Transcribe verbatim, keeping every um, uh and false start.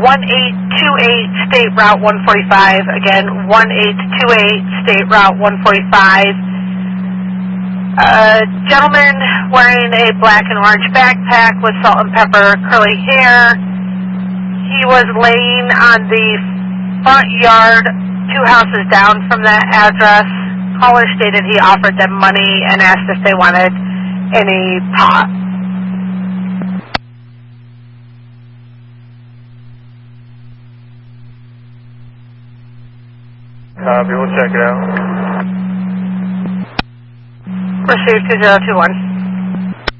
one eight two eight State Route one forty-five. Again, one eight two eight State Route one forty-five. A gentleman wearing a black and orange backpack with salt and pepper curly hair. He was laying on the front yard, two houses down from that address. Caller stated he offered them money and asked if they wanted any pot. Copy, we'll check it out. Received two zero two one.